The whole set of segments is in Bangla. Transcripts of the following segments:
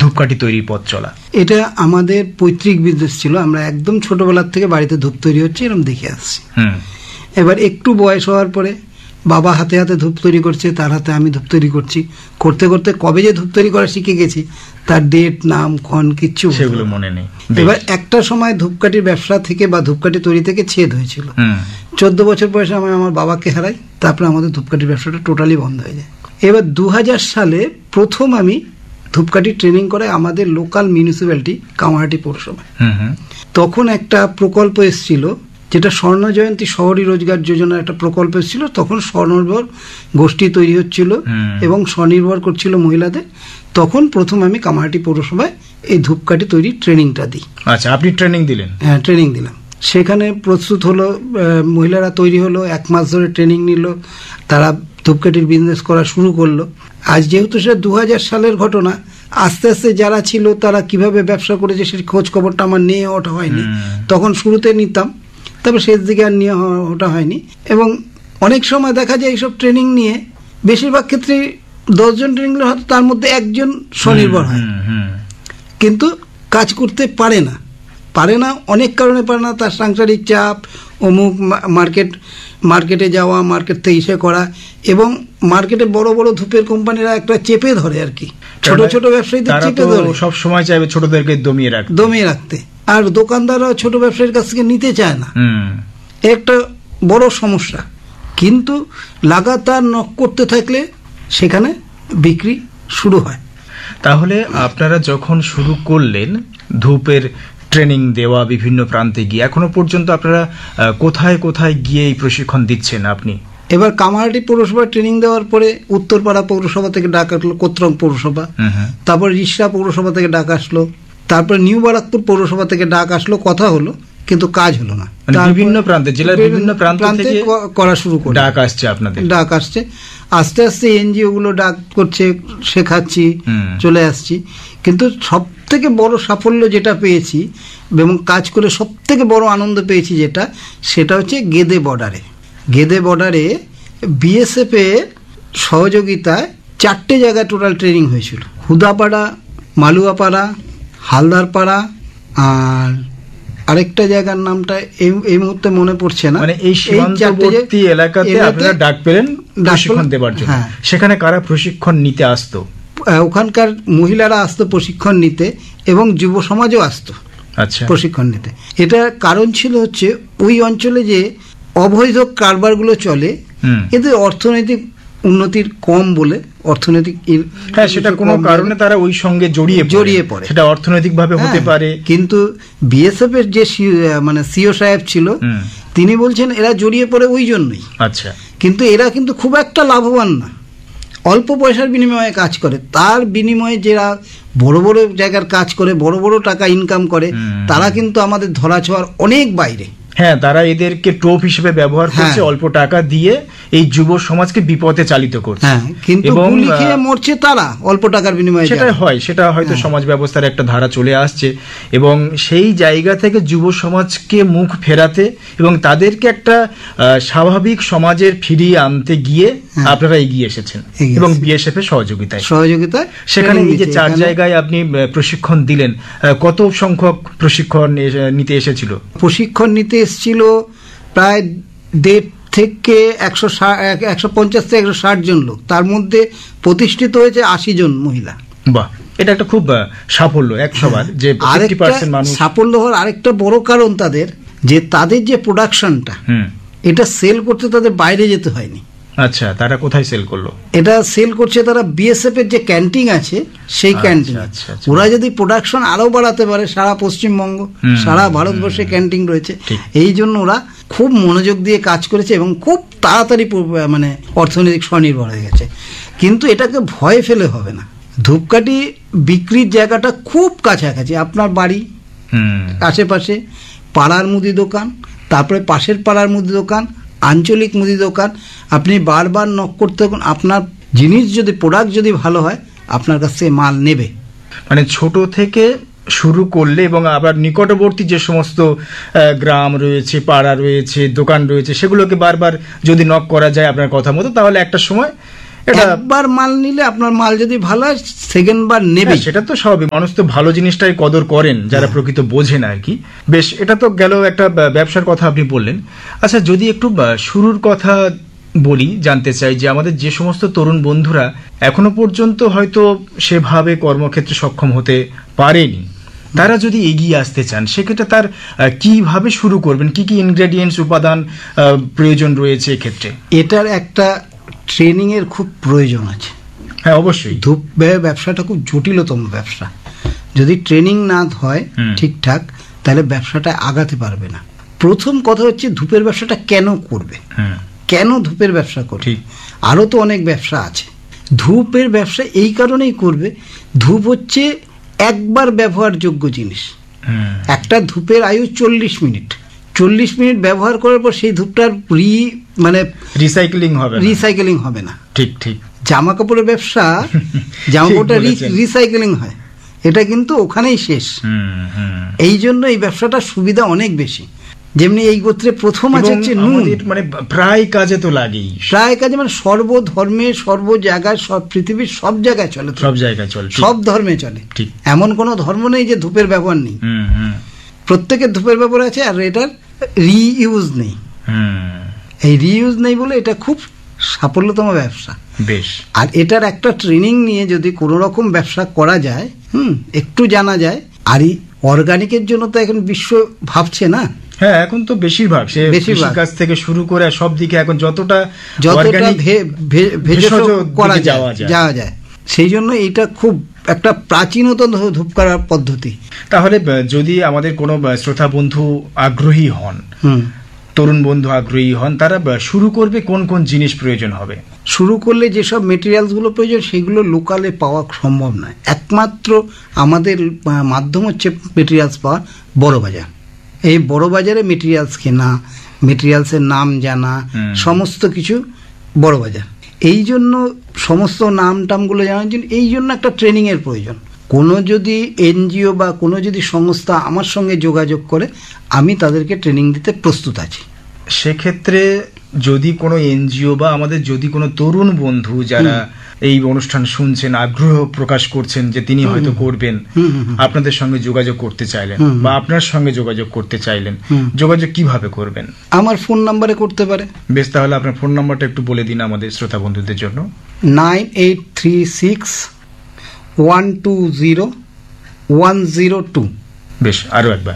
ধূপকাঠি তৈরির পথ চলা? এটা আমাদের পৈতৃক বিজনেস ছিল, আমরা একদম ছোটবেলার থেকে বাড়িতে ধূপ তৈরি হচ্ছে এরকম দেখে আসছি। এবার একটু বয়স হওয়ার পরে বাবা হাতে হাতে ধূপ তৈরি করছে, তার হাতে আমি ধূপ তৈরি করছি, করতে করতে কবে যে ধূপ তৈরি করা শিখে গেছি তার ডেট, নাম, ক্ষণ কিচ্ছু সেগুলো মনে নেই। এবার একটা সময় ধূপকাঠির ব্যবসা থেকে বা ধূপকাঠি তৈরি থেকে ছেদ হয়েছিল। 14 বছর বয়সে আমি আমার বাবাকে হারাই, তারপরে আমাদের ধূপকাঠির ব্যবসাটা টোটালি বন্ধ হয়ে যায়। এবার 2000 সালে প্রথম আমি ধূপকাঠি ট্রেনিং করে আমাদের লোকাল মিউনিসিপ্যালিটি কামারহাটি পৌরসভা, তখন একটা প্রকল্প এসেছিল যেটা স্বর্ণ জয়ন্তী শহরী রোজগার যোজনার একটা প্রকল্প এসেছিল। তখন স্বনির্ভর গোষ্ঠী তৈরি হচ্ছিল এবং স্বনির্ভর করছিল মহিলাদের। তখন প্রথম আমি কামারহাটি পৌরসভায় এই ধূপকাঠি তৈরি ট্রেনিংটা দিই। আচ্ছা, আপনি ট্রেনিং দিলেন? হ্যাঁ, ট্রেনিং দিলাম। সেখানে প্রস্তুত হলো, মহিলারা তৈরি হলো, 1 মাস ধরে ট্রেনিং নিল, তারা ধূপকাঠির বিজনেস করা শুরু করলো। আজ যেহেতু সে 2000 সালের ঘটনা, আস্তে আস্তে যারা ছিল তারা কিভাবে ব্যবসা করেছে সেই খোঁজ খবরটা আমার নিয়ে ওঠা হয়নি। তখন শুরুতে নিতাম, তবে শেষ দিকে আর নিয়ে ওঠা হয়নি। এবং অনেক সময় দেখা যায় এইসব ট্রেনিং নিয়ে বেশিরভাগ ক্ষেত্রে 10 জন ট্রেনিং নিলে হয়তো তার মধ্যে একজন স্বনির্ভর হয়, কিন্তু কাজ করতে পারে না। অনেক কারণে পারে না, তার সাংসারিক চাপ, অমুক মার্কেটে যাওয়া, মার্কেট থেকে ইসে করা, এবং মার্কেটে বড় বড় ধূপের কোম্পানিরা একটা চেপে ধরে আর কি, ছোট ছোট ব্যবসায়ীদের চেপে ধরে, সব সময় চাইবে ছোটদেরকে দমিয়ে রাখতে, আর দোকানদাররা ছোট ব্যবসায়ীর কাছ থেকে নিতে চায় না। একটা বড় সমস্যা। কিন্তু লাগাতার নক করতে থাকলে সেখানে বিক্রি শুরু হয়। তাহলে আপনারা যখন শুরু করলেন ধূপের ট্রেনিং দেওয়া বিভিন্ন প্রান্তে গিয়ে, এখনো পর্যন্ত আপনারা কোথায় কোথায় গিয়ে এই প্রশিক্ষণ দিচ্ছেন আপনি? এবার কামারহাটি পৌরসভা ট্রেনিং দেওয়ার পরে উত্তরপাড়া পৌরসভা থেকে ডাক আসলো, কোতরং পৌরসভা, তারপর রিষড়া পৌরসভা থেকে ডাক আসলো, তারপর নিউ বারাকপুর পৌরসভা থেকে ডাক আসলো, কথা হলো কিন্তু কাজ হলো না। বিভিন্ন প্রান্তে, জেলার বিভিন্ন প্রান্তে করা শুরু করে ডাক আসছে আপনাদের? ডাক আসছে, আস্তে আস্তে এনজিও গুলো ডাক করছে, শেখাচ্ছি, চলে আসছি। কিন্তু সব থেকে বড় সাফল্য যেটা পেয়েছি এবং কাজ করে সব থেকে বড় আনন্দ পেয়েছি সেটা হচ্ছে গেদে বর্ডারে বিএসএফ এর সহযোগিতায় 4টে জায়গায় টোটাল ট্রেনিং হয়েছিল। হুদাপাড়া, মালুয়াপাড়া, হালদারপাড়া, আর আরেকটা জায়গার নামটা এই মুহূর্তে মনে পড়ছে না। মানে এই সীমান্তবর্তী এলাকাতে আপনারা ডাক পেলেন প্রশিক্ষণ দেওয়ার জন্য। সেখানে কারা প্রশিক্ষণ নিতে আসতো? ওখানকার মহিলারা আসতো প্রশিক্ষণ নিতে এবং যুব সমাজও আসতো প্রশিক্ষণ নিতে। এটা কারণ ছিল হচ্ছে ওই অঞ্চলে যে অবৈধ কারবারগুলো চলে, এতে অর্থনৈতিক উন্নতির কম বলে অর্থনৈতিক, হ্যাঁ, সেটা কোনো কারণে তারা ওই সঙ্গে জড়িয়ে পড়ে, সেটা অর্থনৈতিক ভাবে হতে পারে। কিন্তু বিএসএফ এর যে মানে সিও সাহেব ছিল, তিনি বলছেন এরা জড়িয়ে পড়ে ওই জন্যই। আচ্ছা, কিন্তু এরা কিন্তু খুব একটা লাভবান না, অল্প পয়সার বিনিময়ে কাজ করে। তার বিনিময়ে যারা বড় বড় জায়গার কাজ করে, বড় বড় টাকা ইনকাম করে, তারা কিন্তু আমাদের ধরাছোঁয়ার অনেক বাইরে। হ্যাঁ, তারা এদেরকে টোপ হিসেবে ব্যবহার করছে, অল্প টাকা দিয়ে এই যুব সমাজকে বিপদে চালিত করছে। কিন্তু গুলি খেয়ে মরছে তারা অল্প টাকার বিনিময়ে। সেটা হয়তো সমাজ ব্যবস্থার একটা ধারা চলে আসছে, এবং সেই জায়গা থেকে যুব সমাজকে মুখ ফেরাতে এবং তাদেরকে একটা স্বাভাবিক সমাজের ফিরিয়ে আনতে গিয়ে আপনারা এগিয়ে এসেছেন এবং বিএসএফ এর সহযোগিতায় সেখানে এই যে 4 জায়গায় আপনি প্রশিক্ষণ দিলেন, কত সংখ্যক প্রশিক্ষণ নিতে এসেছিল? প্রশিক্ষণ নিতে এসেছিল প্রায় 150 থেকে 160 জন লোক। তার মধ্যে প্রতিষ্ঠিত হয়েছে 80 জন মহিলা। বাহ, এটা একটা খুব সাফল্য এক সবার। যে 50% মানুষ সাফল্য হওয়ার আরেকটা বড় কারণ তাদের যে প্রোডাকশনটা, এটা সেল করতে তাদের বাইরে যেতে হয়নি। আচ্ছা, তারা কোথায় সেল করলো? এটা সেল করছে তারা বিএসএফ এর যে ক্যান্টিন আছে সেই ক্যান্টিন। ওরা যদি প্রোডাকশন আরো বাড়াতে পারে, সারা পশ্চিমবঙ্গ, সারা ভারতবর্ষে ক্যান্টিন রয়েছে, এই জন্য ওরা খুব মনোযোগ দিয়ে কাজ করেছে এবং খুব তাড়াতাড়ি মানে অর্থনৈতিক স্বনির্ভর হয়ে গেছে। কিন্তু এটাকে ভয় ফেলে হবে না। ধূপকাঠি বিক্রির জায়গাটা খুব কাছাকাছি, আপনার বাড়ি আশেপাশে পাড়ার মুদি দোকান, তারপরে পাশের পাড়ার মুদি দোকান, আঞ্চলিক মুদি দোকান। আপনি বারবার নক করতে থাকুন, আপনার জিনিস যদি, প্রোডাক্ট যদি ভালো হয়, আপনার কাছ থেকে মাল নেবে। মানে ছোট থেকে শুরু করলে এবং আবার নিকটবর্তী যে সমস্ত গ্রাম রয়েছে, পাড়া রয়েছে, দোকান রয়েছে, সেগুলোকে বারবার যদি নক করা যায় আপনার কথা মতো, তাহলে একটা সময় একবার মাল নিলে আপনার মাল যদি ভালো হয় সেকেন্ড বার নেবে, সেটা তো স্বাভাবিক। মানুষ তো ভালো জিনিসটাই কদর করেন যারা প্রকৃত বোঝেন আর কি। বেশ, এটা তো গেল একটা ব্যবসার কথা আপনি বললেন। আচ্ছা, যদি একটু শুরুর কথা বলি, জানতে চাই যে আমাদের যে সমস্ত তরুণ বন্ধুরা এখনো পর্যন্ত হয়তো সেভাবে কর্মক্ষেত্রে সক্ষম হতে পারেনি, তারা যদি এগিয়ে আসতে চান সেক্ষেত্রে তার কিভাবে শুরু করবেন, কি কি ইনগ্রেডিয়েন্টস উপাদান প্রয়োজন রয়েছে এক্ষেত্রে? এটার একটা ট্রেনিং এর খুব প্রয়োজন আছে। হ্যাঁ, অবশ্যই। ধূপ ব্যবসাটা খুব জটিলতম ব্যবসা। যদি ট্রেনিং না হয় ঠিকঠাক, তাহলে ব্যবসাটা আগাতে পারবে না। প্রথম কথা হচ্ছে ধূপের ব্যবসাটা কেন করবে, কেন ধূপের ব্যবসা করবে? আরো তো অনেক ব্যবসা আছে। ধূপের ব্যবসা এই কারণেই করবে, ধূপ হচ্ছে একবার ব্যবহারযোগ্য জিনিস। একটা ধূপের আয়ু 40 মিনিট। 40 মিনিট ব্যবহার করার পর সেই ধূপটার রিসাইকেলিং হবে না। ঠিক ঠিক। জামা কাপড়ের ব্যবসা, জামা কাপড়টা রিসাইকেলিং হয়, এটা কিন্তু ওখানেই শেষ। এই জন্য এই ব্যবসাটার সুবিধা অনেক বেশি। যেমনি এই গোত্রে প্রথম আছে হচ্ছে নুন, মানে প্রায় কাজে তো লাগেই, প্রায় কাজে, মানে সর্বধর্মে, সর্ব জায়গায়, সব পৃথিবীর সব জায়গায় চলে, সব জায়গায় চলে, সব ধর্মে চলে। এমন কোনো ধর্ম নেই যে ধূপের ব্যবহার নেই। প্রত্যেকের ধূপের ব্যবহার আছে, আর এটার রিইউজ নেই। এই রিইউজ নেই বলে এটা খুব সাফল্যতম ব্যবসা। বেশ। আর এটার একটা ট্রেনিং নিয়ে যদি কোনো রকম ব্যবসা করা যায়, একটু জানা যায়। আর এই অর্গানিকের জন্য তো এখন বিশ্ব ভাবছে না। হ্যাঁ, এখন তো বেশিরভাগ কাজ থেকে শুরু করে সব দিকে এখন যতটা ভেষজ করা যাওয়া যায়, সেই জন্য এটা খুব একটা প্রাচীনতম ধূপ করার পদ্ধতি। তাহলে যদি আমাদের কোনো শ্রোতা বন্ধু আগ্রহী হন, তরুণ বন্ধু আগ্রহী হন, তারা শুরু করবে কোন কোন জিনিস প্রয়োজন হবে? শুরু করলে যেসব মেটেরিয়ালস গুলো প্রয়োজন সেগুলো লোকালে পাওয়া সম্ভব নয়। একমাত্র আমাদের মাধ্যম হচ্ছে মেটেরিয়ালস পাওয়া বড় বাজার। এই বড় বাজারে মেটেরিয়ালস কেনা, মেটেরিয়ালসের নাম জানা, সমস্ত কিছু বড় বাজার। এই জন্য সমস্ত নাম টামগুলো জানার জন্য এই জন্য একটা ট্রেনিং এর প্রয়োজন। কোনো যদি এনজিও বা কোনো যদি সংস্থা আমার সঙ্গে যোগাযোগ করে, আমি তাদেরকে ট্রেনিং দিতে প্রস্তুত আছি। সেক্ষেত্রে যদি কোনো এনজিও বা আমাদের যদি কোনো তরুণ বন্ধু যারা এই অনুষ্ঠান শুনছেন, আগ্রহ প্রকাশ করছেন যে তিনি হয়তো করবেন, আপনাদের সঙ্গে যোগাযোগ করতে চাইলেন বা আপনার সঙ্গে যোগাযোগ করতে চাইলেন, যোগাযোগ কিভাবে করবেন? আমার ফোন নাম্বারে করতে পারে। বেশ, তাহলে আপনার ফোন নাম্বারটা একটু বলে দিন আমাদের শ্রোতা বন্ধুদের জন্য। 9836120102। বেশ, আরো একবার।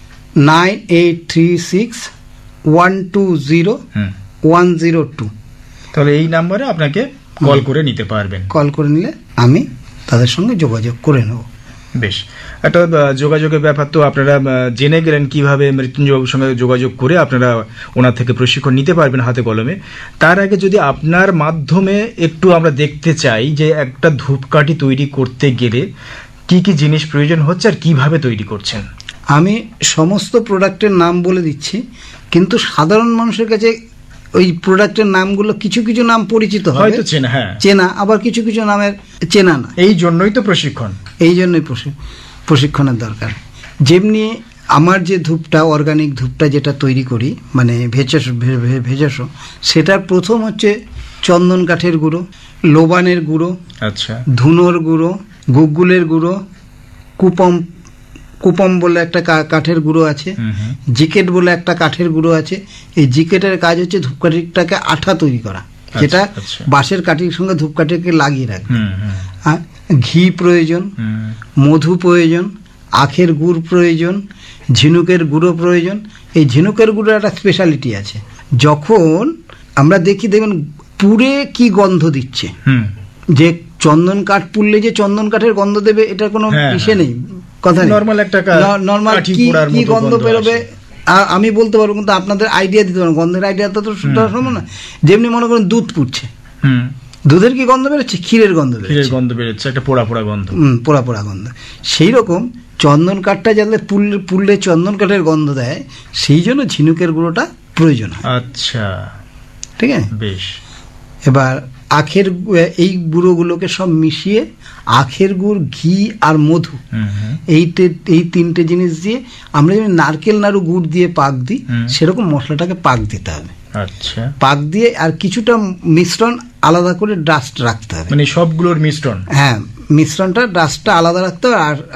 9836120102। তাহলে এই নাম্বারে আপনাকে কল করে নিতে পারবেন। কল করে নিলে আমি তাদের সঙ্গে যোগাযোগ করে নেব। বেশ, একটা যোগাযোগের ব্যাপার তো আপনারা জেনে গেলেন কিভাবে মৃত্যুঞ্জয়বাবুর সঙ্গে যোগাযোগ করে আপনারা ওনার থেকে প্রশিক্ষণ নিতে পারবেন হাতে কলমে। তার আগে যদি আপনার মাধ্যমে একটু আমরা দেখতে চাই যে একটা ধূপকাঠি তৈরি করতে গেলে কি কি জিনিস প্রয়োজন হচ্ছে আর কিভাবে তৈরি করছেন। আমি সমস্ত প্রোডাক্টের নাম বলে দিচ্ছি, কিন্তু সাধারণ মানুষের কাছে ওই প্রোডাক্টের নামগুলো কিছু কিছু নাম পরিচিত হয়তো চেনা, আবার কিছু কিছু নামের চেনা না। এই জন্যই তো প্রশিক্ষণ, এই জন্যই প্রশিক্ষণের দরকার। যেমনি আমার যে ধূপটা, অর্গানিক ধূপটা যেটা তৈরি করি, মানে ভেষজ, সেটার প্রথম হচ্ছে চন্দন কাঠের গুঁড়ো, লোবানের গুঁড়ো, আচ্ছা, ধুনোর গুঁড়ো, গুগুলের গুঁড়ো, কুপম বলে একটা কাঠের গুঁড়ো আছে, জিকেট বলে একটা কাঠের গুঁড়ো আছে। এই জিকেটের কাজ হচ্ছে ধূপকাঠিটাকে আঠা তৈরি করা, যেটা বাঁশের কাঠির সঙ্গে ধূপকাঠিকে লাগিয়ে রাখবে। ঘি প্রয়োজন, মধু প্রয়োজন, আখের গুড় প্রয়োজন, ঝিনুকের গুঁড়ো প্রয়োজন। এই ঝিনুকের গুঁড়ো একটা স্পেশালিটি আছে। যখন আমরা দেখবেন পুড়ে কি গন্ধ দিচ্ছে, যে চন্দন কাঠ পুড়লে যে চন্দন কাঠের গন্ধ দেবে এটা কোনো বিষয় নেই, কথা নেই। নর্মাল কি গন্ধ বেরোবে আমি বলতে পারবো, কিন্তু আপনাদের আইডিয়া দিতে পারবো। গন্ধের আইডিয়া তো সম্ভব না। যেমনি মনে করেন দুধ পুড়ছে, দুধের কি গন্ধ বেরোচ্ছে? ক্ষীরের গন্ধ বেরোচ্ছে, একটা পোড়া পোড়া গন্ধ, পোড়া পোড়া গন্ধ। সেই রকম চন্দন কাঠটা যাতে পুড়লে চন্দন কাঠের গন্ধ দেয়, সেই জন্য ঝিনুকের গুঁড়োটা প্রয়োজন হয়। আচ্ছা, ঠিক আছে। বেশ, এবার আখের এই গুঁড়োগুলোকে সব মিশিয়ে আখের গুড়, ঘি আর মধু, এই তিনটে জিনিস দিয়ে আমরা যেমন নারকেল নাড়ু গুড় দিয়ে পাক দিই, সেরকম মশলাটাকে পাক দিতে হবে। আচ্ছা, পাক দিয়ে আর কিছুটা মিশ্রণ আলাদা করে ডাস্ট রাখতে হবে, মানে সবগুলোর মিশ্রণ। হ্যাঁ, মিশ্রণটা ডাস্টটা আলাদা রাখতে হবে। আর